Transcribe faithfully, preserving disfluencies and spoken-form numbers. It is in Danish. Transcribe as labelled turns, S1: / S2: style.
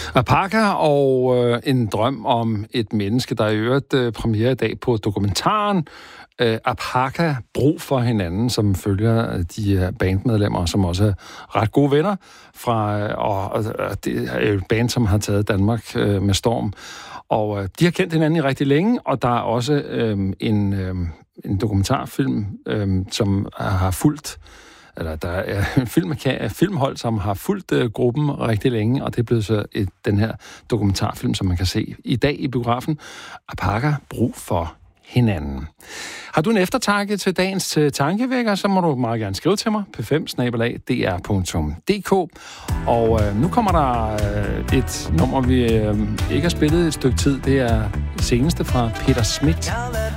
S1: Apaka og øh, en drøm om et menneske, der i øvrigt øh, premiere i dag på dokumentaren øh, Apaka, brug for hinanden, som følger de her bandmedlemmer, som også er ret gode venner fra, øh, og, og det er jo et band, som har taget Danmark øh, med storm. Og øh, de har kendt hinanden i rigtig længe, og der er også øh, en, øh, en dokumentarfilm, øh, som har fulgt eller der er en film, filmhold, som har fulgt uh, gruppen rigtig længe, og det er blevet så et, den her dokumentarfilm, som man kan se i dag i biografen. Apaka, brug for hinanden. Har du en eftertanke til dagens uh, tankevækker, så må du meget gerne skrive til mig, p fem snabel-a d r punktum d k. Og uh, nu kommer der uh, et nummer, vi uh, ikke har spillet et stykke tid. Det er det seneste fra Peter Smith.